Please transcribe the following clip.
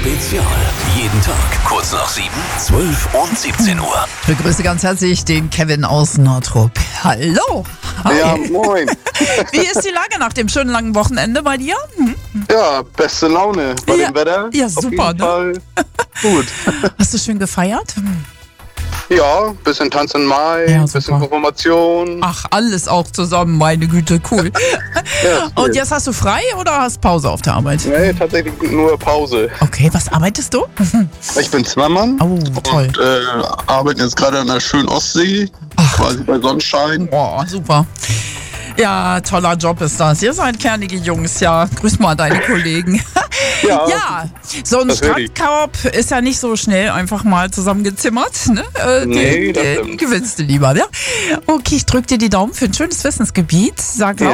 Spezial. Jeden Tag kurz nach 7, 12 und 17 Uhr. Ich begrüße ganz herzlich den Kevin aus Nordrup. Hallo. Hi. Ja, moin. Wie ist die Lage nach dem schönen langen Wochenende bei dir? Ja, beste Laune bei dem Wetter. Ja, Auf super, jeden Fall gut. Hast du schön gefeiert? Ja, bisschen Tanz in Mai, Ja, bisschen super. Konfirmation. Ach, alles auch zusammen, meine Güte, cool. Ja, Und jetzt hast du frei oder hast Pause auf der Arbeit? Nee, tatsächlich nur Pause. Okay, was arbeitest du? Ich bin Zimmermann Oh, toll. und arbeite jetzt gerade an der schönen Ostsee, quasi bei Sonnenschein. Boah, super. Ja, toller Job ist das. Ihr seid kernige Jungs, ja. Grüß mal deine Kollegen. Ja, so ein das will ich. Strandkorb ist ja nicht so schnell einfach mal zusammengezimmert. Ne? Nee, das Den stimmt. gewinnst du lieber, ja? Okay, ich drück dir die Daumen für ein schönes Wissensgebiet. Sag Ja.